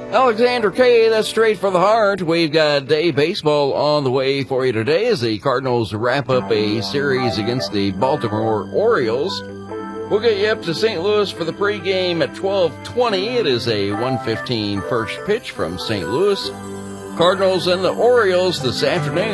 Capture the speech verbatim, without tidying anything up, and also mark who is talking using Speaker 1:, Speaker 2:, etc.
Speaker 1: Alexander K., that's straight for the heart. We've got day baseball on the way for you today as the Cardinals wrap up a series against the Baltimore Orioles. We'll get you up to Saint Louis for the pregame at twelve twenty. It is a one fifteen first pitch from Saint Louis. Cardinals and the Orioles this afternoon.